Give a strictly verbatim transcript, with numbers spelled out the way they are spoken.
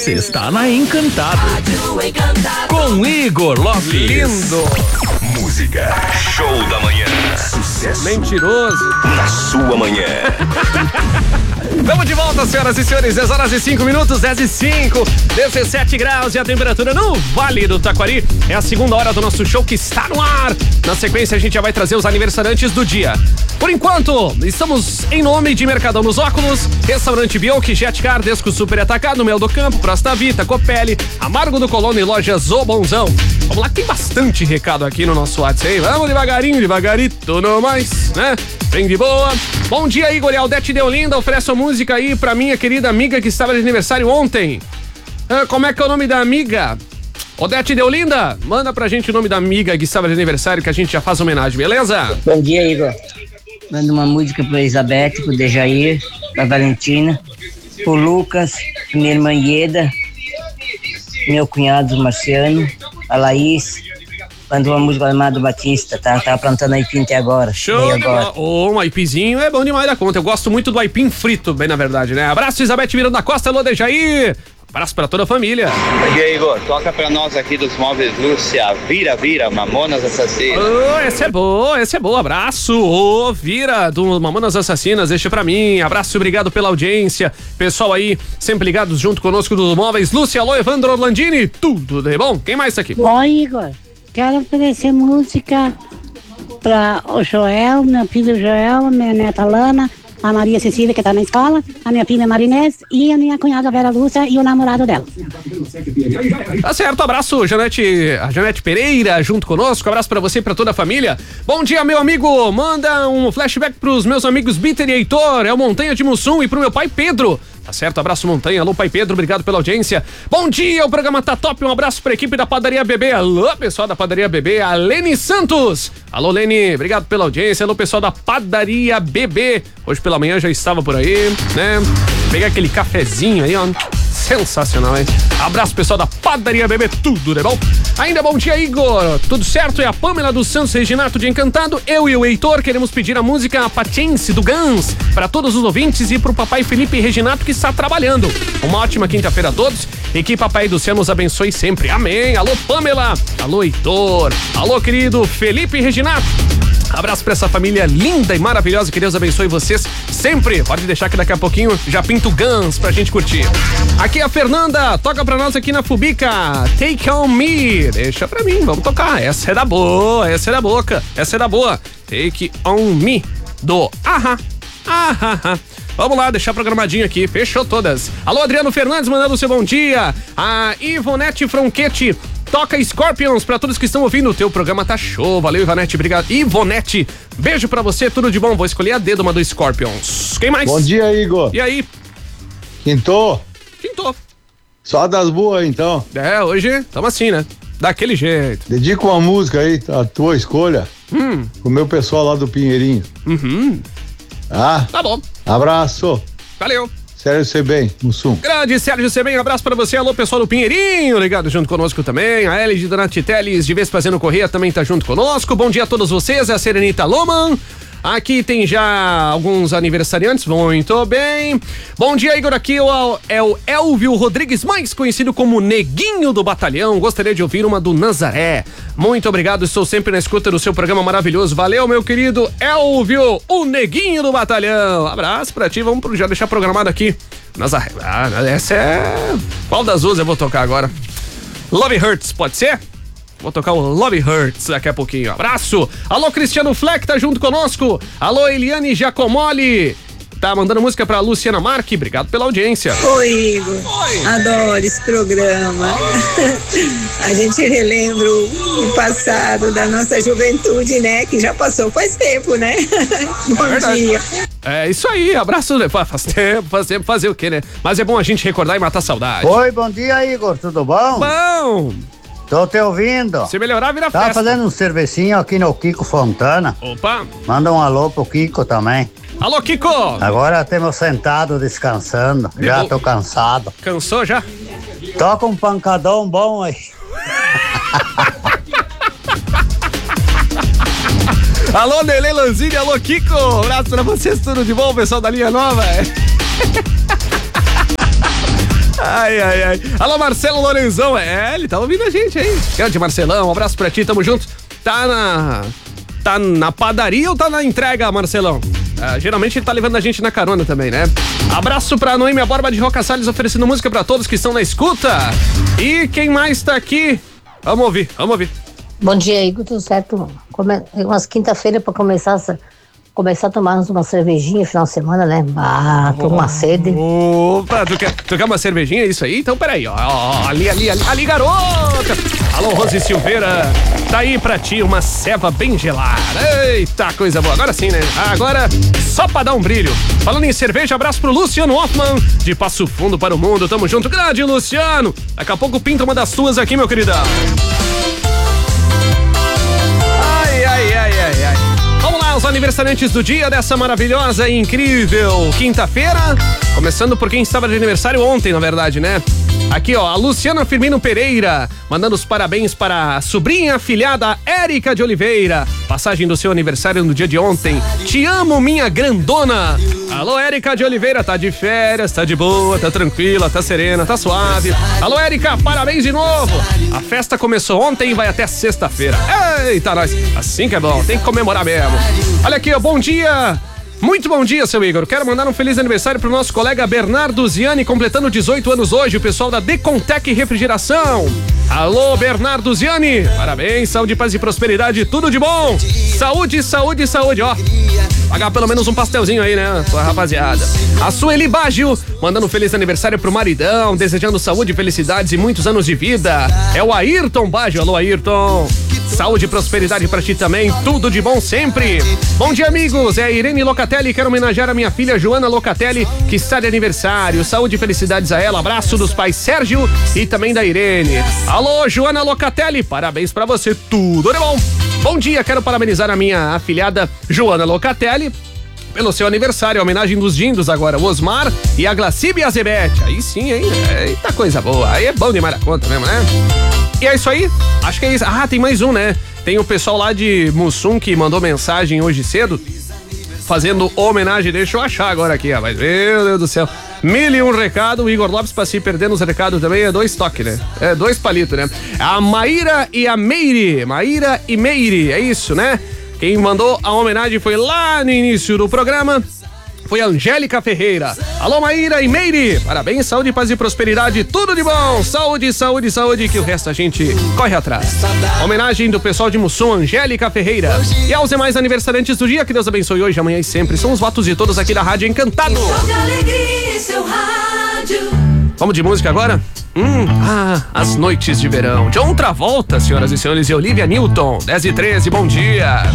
Você está na Encantado. Com Igor Lopes. Lindo. Música, show da manhã. Sucesso. Mentiroso. Na sua manhã. Estamos de volta, senhoras e senhores. dez horas e cinco minutos, dez e cinco, dezessete graus e a temperatura no Vale do Taquari. É a segunda hora do nosso show que está no ar. Na sequência, a gente já vai trazer os aniversariantes do dia. Por enquanto, estamos em nome de Mercadão dos Óculos, Restaurante Bioc, Jetcar, Desco Super Atacado, Mel do Campo, Prosta Vita, Copelli, Amargo do Colono e Lojas O Bonzão. Vamos lá que tem bastante recado aqui no nosso WhatsApp, hein? Vamos devagarinho, devagarito, não mais, né? Bem de boa. Bom dia, Igor e Aldete de Olinda. Oferece uma música aí pra minha querida amiga que estava de aniversário ontem. Ah, como é que é o nome da amiga? Odete de Olinda, manda pra gente o nome da amiga que estava de aniversário que a gente já faz homenagem, beleza? Bom dia, Igor. Manda uma música pro Elizabeth, pro Dejair, pra Valentina, pro Lucas, minha irmã Ieda, meu cunhado Marciano, a Laís. Manda uma música do Amado Batista, tá? Tava plantando aipim até agora. Show! Agora. Oh, um aipizinho é bom demais da conta. Eu gosto muito do aipim frito, bem na verdade, né? Abraço, Elizabeth Miranda da Costa, alô, Dejair. Abraço pra toda a família. E aí, Igor, toca pra nós aqui dos Móveis Lúcia, Vira, Vira, Mamonas Assassinas. Oh, esse é bom, esse é bom. Abraço, ô, oh, Vira, do Mamonas Assassinas, deixa pra mim. Abraço, obrigado pela audiência. Pessoal aí, sempre ligados junto conosco dos Móveis Lúcia, alô, Evandro Orlandini, tudo de bom? Quem mais tá aqui? Oi, Igor, quero oferecer música pra o Joel, meu filho Joel, minha neta Lana, a Maria Cecília, que tá na escola, a minha filha Marinês e a minha cunhada Vera Lúcia e o namorado dela. Tá certo, abraço, Janete, a Janete Pereira junto conosco, abraço pra você e pra toda a família. Bom dia, meu amigo, manda um flashback pros meus amigos Bitter e Heitor, é o Montanha de Mussum e pro meu pai Pedro. Tá certo, abraço Montanha, alô pai Pedro, obrigado pela audiência. Bom dia, o programa tá top, um abraço pra equipe da Padaria Bebê, alô pessoal da Padaria Bebê, a Lene Santos. Alô Lene, obrigado pela audiência, alô pessoal da Padaria Bebê. Hoje pela manhã já estava por aí, né? Peguei aquele cafezinho aí, ó. Sensacional, hein? Abraço, pessoal da Padaria Bebê, tudo de bom? Ainda bom dia, Igor. Tudo certo? É a Pamela dos Santos Reginato de Encantado. Eu e o Heitor queremos pedir a música Patience do Guns para todos os ouvintes e pro papai Felipe Reginato que está trabalhando. Uma ótima quinta-feira a todos e que papai do céu nos abençoe sempre. Amém. Alô, Pamela. Alô, Heitor. Alô, querido Felipe Reginato. Abraço pra essa família linda e maravilhosa, que Deus abençoe vocês sempre. Pode deixar que daqui a pouquinho já pinto Guns pra gente curtir. Aqui é a Fernanda, toca pra nós aqui na Fubica, Take On Me, deixa pra mim, vamos tocar, essa é da boa, essa é da boca, essa é da boa, Take On Me, do Ahá, Ahá. Vamos lá, deixar programadinho aqui, fechou todas. Alô, Adriano Fernandes mandando o seu bom dia, a Ivonete Fronchetti, toca Scorpions pra todos que estão ouvindo. O teu programa tá show. Valeu, Ivonete. Obrigado. Ivonete, beijo pra você. Tudo de bom. Vou escolher a dedo uma do Scorpions. Quem mais? Bom dia, Igor. E aí? Quintou? Quintou. Só das boas, então. É, hoje tamo assim, né? Daquele jeito. Dedica uma música aí, a tua escolha. Hum. O meu pessoal lá do Pinheirinho. Uhum. Ah? Tá bom. Abraço. Valeu. Sérgio Sebem, Mussum. Grande Sérgio Sebem, um abraço pra você. Alô, pessoal do Pinheirinho, ligado junto conosco também. A L de Donati Teles, de vez fazendo Correia, também tá junto conosco. Bom dia a todos vocês, é a Serenita Loman. Aqui tem já alguns aniversariantes, muito bem. Bom dia, Igor, aqui é o, é o Elvio Rodrigues, mais conhecido como Neguinho do Batalhão. Gostaria de ouvir uma do Nazaré. Muito obrigado, estou sempre na escuta do seu programa maravilhoso. Valeu, meu querido Elvio, o Neguinho do Batalhão. Abraço pra ti, vamos já deixar programado aqui. Nazaré, ah, essa é... Qual das duas eu vou tocar agora? Love Hurts, pode ser? Vou tocar o Love Hurts daqui a pouquinho. Abraço! Alô, Cristiano Fleck, tá junto conosco. Alô, Eliane Giacomoli. Tá mandando música pra Luciana Marque. Obrigado pela audiência. Oi, Igor. Oi. Adoro esse programa. A gente relembra o passado da nossa juventude, né? Que já passou faz tempo, né? Bom é dia. É isso aí, abraço. Faz tempo, faz tempo, fazer o quê, né? Mas é bom a gente recordar e matar a saudade. Oi, bom dia, Igor. Tudo bom? Bom! Tô te ouvindo. Se melhorar, vira Tava festa. fazendo um servicinho aqui no Kiko Fontana. Opa. Manda um alô pro Kiko também. Alô, Kiko. Agora temos sentado descansando. De já bom. tô cansado. Cansou já? Toca um pancadão bom aí. Alô, Nelê Lanzini, alô, Kiko. Um abraço pra vocês, tudo de bom, pessoal da linha nova. Ai, ai, ai. Alô, Marcelo Lorenzão. É, ele tá ouvindo a gente aí. Grande Marcelão, um abraço pra ti, tamo junto. Tá na... Tá na padaria ou tá na entrega, Marcelão? Ah, geralmente ele tá levando a gente na carona também, né? Abraço pra Noêmia Borba de Roca Salles, oferecendo música pra todos que estão na escuta. E quem mais tá aqui? Vamos ouvir, vamos ouvir. Bom dia, Igor, tudo certo? Come... Umas quinta-feira pra começar, começar a tomar uma cervejinha no final de semana, né? Ah, tô com uma sede. Opa, tu quer, tu quer uma cervejinha, isso aí? Então peraí, ó, ó, ali, ali, ali, ali, garota! Alô, Rose Silveira, tá aí pra ti uma ceva bem gelada. Eita, coisa boa, agora sim, né? Agora, só pra dar um brilho. Falando em cerveja, abraço pro Luciano Hoffman, de Passo Fundo para o Mundo, tamo junto, grande Luciano! Daqui a pouco pinta uma das tuas aqui, meu queridão. Ai, ai, ai, ai, ai. Vamos lá, os aniversariantes do dia dessa maravilhosa e incrível quinta-feira. Começando por quem estava de aniversário ontem, na verdade, né? Aqui, ó, a Luciana Firmino Pereira, mandando os parabéns para a sobrinha afilhada Érica de Oliveira. Passagem do seu aniversário no dia de ontem. Te amo, minha grandona. Alô, Érica de Oliveira, tá de férias, tá de boa, tá tranquila, tá serena, tá suave. Alô, Érica, parabéns de novo. A festa começou ontem e vai até sexta-feira. Eita, nós, assim que é bom, tem que comemorar mesmo. Olha aqui, ó, bom dia. Muito bom dia, seu Igor. Quero mandar um feliz aniversário pro nosso colega Bernardo Ziani, completando dezoito anos hoje, o pessoal da Decontec Refrigeração. Alô, Bernardo Ziani. Parabéns, saúde, paz e prosperidade, tudo de bom. Saúde, saúde, saúde, ó. Pagar pelo menos um pastelzinho aí, né, sua rapaziada. A Sueli Baggio, mandando um feliz aniversário pro maridão, desejando saúde, felicidades e muitos anos de vida. É o Ayrton Baggio. Alô, Ayrton. Saúde e prosperidade pra ti também, tudo de bom sempre. Bom dia, amigos, é a Irene Locatelli, quero homenagear a minha filha Joana Locatelli, que está de aniversário. Saúde e felicidades a ela, abraço dos pais Sérgio e também da Irene. Alô, Joana Locatelli, parabéns pra você, tudo de bom. Bom dia, quero parabenizar a minha afilhada Joana Locatelli pelo seu aniversário, a homenagem dos dindos agora, o Osmar e a Glacibe Azebete. Aí sim, hein? Eita, coisa boa, aí é bom demais a conta mesmo, né? E é isso aí, acho que é isso. Ah, tem mais um, né? Tem o pessoal lá de Mussum que mandou mensagem hoje cedo, fazendo homenagem, deixa eu achar agora aqui, rapaz, meu Deus do céu. Mil e um recado, o Igor Lopes pra se perder nos recados também é dois toques, né? É dois palitos, né? A Maíra e a Meire, Maíra e Meire, é isso, né? Quem mandou a homenagem foi lá no início do programa, foi a Angélica Ferreira. Alô, Maíra e Meire, parabéns, saúde, paz e prosperidade, tudo de bom, saúde, saúde, saúde, que o resto a gente corre atrás. Homenagem do pessoal de Mussum, Angélica Ferreira. E aos demais aniversariantes do dia, que Deus abençoe hoje, amanhã e sempre. São os votos de todos aqui da Rádio Encantado. Vamos de música agora? Hum, ah, As Noites de Verão. John Travolta, senhoras e senhores, e Olivia Newton. dez e treze, bom dia.